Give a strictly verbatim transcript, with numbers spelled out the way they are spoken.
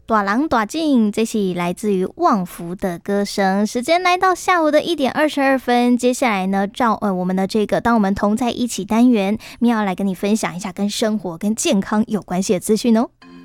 大人大静，这是来自于旺福的歌声。时间来到下午的一点二十二分，接下来呢，照呃我们的这个当我们同在一起单元，米娅要来跟你分享一下跟生活跟健康有关系的资讯哦。